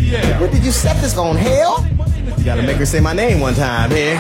What did you set this on, hell? You gotta make her say my name one time here.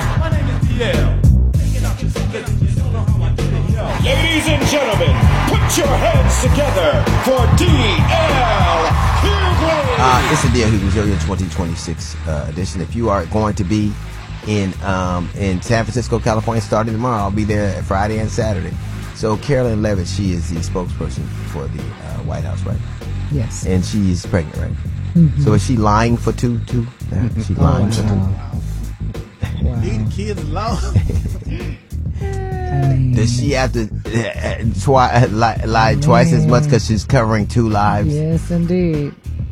Ladies and gentlemen, put your hands together for D.L. Hughley. It's the D.L. Hughley Show, your 2026 edition. If you are going to be in San Francisco, California, starting tomorrow, I'll be there Friday and Saturday. So Carolyn Levitt, she is the spokesperson for the White House, right? Yes. And she's pregnant, right? Mm-hmm. So is she lying for two? Yeah, she's lying for two. Wow. Leave the kids alone. Does she have to lie twice as much because she's covering two lives? Yes, indeed.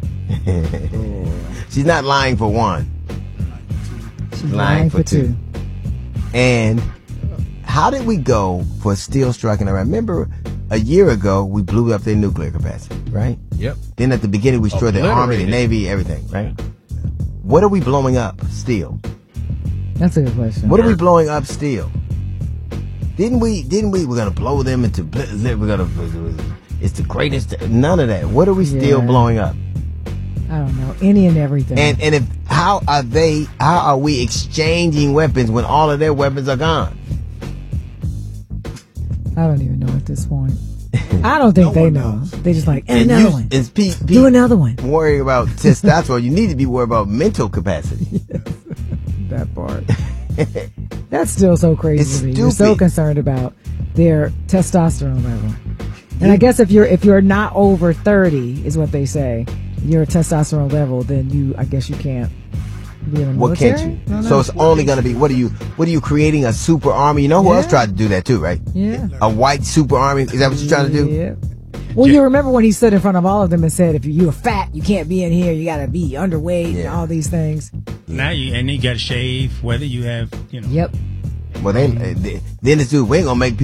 She's not lying for one. She's lying for two. And how did we go for still striking around? Remember, a year ago, we blew up their nuclear capacity, right? Yep. Then at the beginning, we destroyed the Army, the Navy, everything, right? What are we blowing up still? That's a good question. What are we blowing up still? Didn't we, we're going to blow them into, it's the greatest, none of that. What are we still blowing up? I don't know. Any and everything. And if, how are we exchanging weapons when all of their weapons are gone? I don't even know at this point. I don't think they know. They just like, and another one. Is do another one. Worrying about testosterone. You need to be worried about mental capacity. Yes. That part. That's still so crazy It's to me. stupid. You're so concerned about their testosterone level. And I guess if you're not over 30, is what they say, your testosterone level, then I guess you can't be in the military. What can't you? So it's only going to be, what are you creating a super army? You know who else tried to do that too, right? Yeah. A white super army. Is that what you're trying to do? Yeah. Well, you remember when he stood in front of all of them and said, if you're fat, you can't be in here. You got to be underweight and all these things. Now you got to shave, whether you have, Yep. Well, then it's dude, we ain't going to make